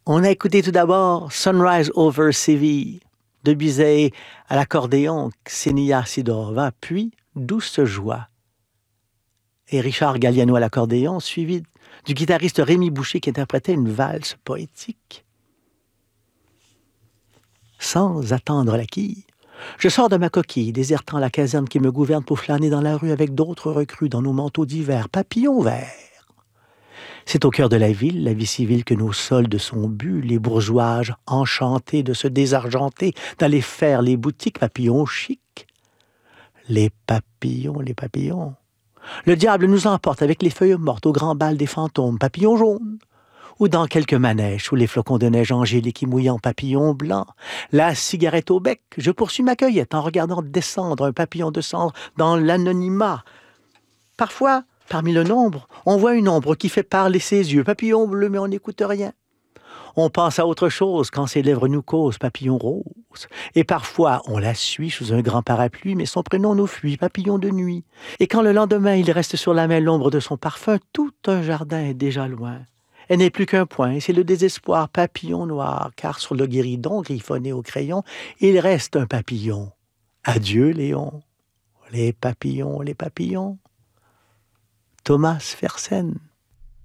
On a écouté tout d'abord Sunrise over Séville de Bizet à l'accordéon, Xenia Sidorova, puis Douce joie et Richard Galliano à l'accordéon, suivi du guitariste Rémi Boucher qui interprétait une valse poétique. Sans attendre la quille, je sors de ma coquille, désertant la caserne qui me gouverne pour flâner dans la rue avec d'autres recrues dans nos manteaux d'hiver, papillons verts. C'est au cœur de la vie civile, que nos soldes sont bus, les bourgeoises enchantés de se désargenter, d'aller faire les boutiques papillons chics. Les papillons, les papillons. Le diable nous emporte avec les feuilles mortes au grand bal des fantômes, papillons jaunes. Ou dans quelques manèges où les flocons de neige angéliques y mouillent en papillons blancs. La cigarette au bec, je poursuis ma cueillette en regardant descendre un papillon de cendre dans l'anonymat. Parfois, parmi le nombre, on voit une ombre qui fait parler ses yeux, papillon bleu, mais on n'écoute rien. On pense à autre chose quand ses lèvres nous causent, papillon rose. Et parfois, on la suit sous un grand parapluie, mais son prénom nous fuit, papillon de nuit. Et quand le lendemain, il reste sur la main l'ombre de son parfum, tout un jardin est déjà loin. Elle n'est plus qu'un point, et c'est le désespoir, papillon noir, car sur le guéridon, griffonné au crayon, il reste un papillon. Adieu, Léon. Les papillons, les papillons. Thomas Fersen.